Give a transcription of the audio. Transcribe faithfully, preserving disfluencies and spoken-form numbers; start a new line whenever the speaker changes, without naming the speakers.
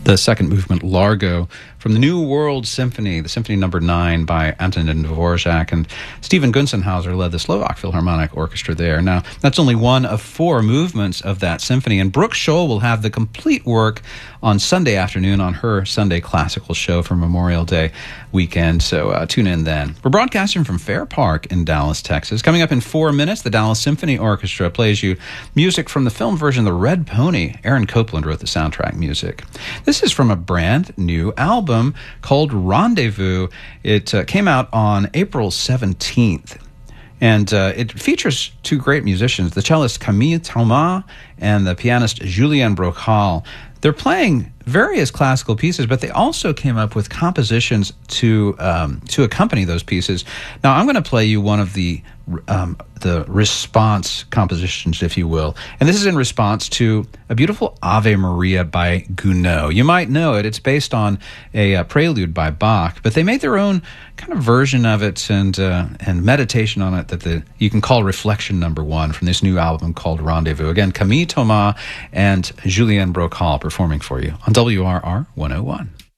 the second movement, Largo, from the New World Symphony, the Symphony Number Nine by Antonin Dvorak, and Stephen Gunzenhauser led the Slovak Philharmonic Orchestra there. Now, that's only one of four movements of that symphony, and Brooke Scholl will have the complete work on Sunday afternoon on her Sunday Classical show for Memorial Day weekend, so uh, tune in then. We're broadcasting from Fair Park in Dallas, Texas. Coming up in four minutes, the Dallas Symphony Orchestra plays you music from the film version of The Red Pony. Aaron Copland wrote the soundtrack music. This is from a brand new album called Rendezvous. It uh, came out on April seventeenth. And uh, it features two great musicians, the cellist Camille Thomas and the pianist Julien Brocal. They're playing various classical pieces, but they also came up with compositions to um, to accompany those pieces. Now, I'm going to play you one of the um, the response compositions, if you will, and this is in response to a beautiful Ave Maria by Gounod. You might know it; it's based on a, a prelude by Bach, but they made their own kind of version of it and uh, and meditation on it that the you can call Reflection Number One from this new album called Rendezvous. Again, Camille Thomas and Julien Brocal performing for you on W R R one oh one.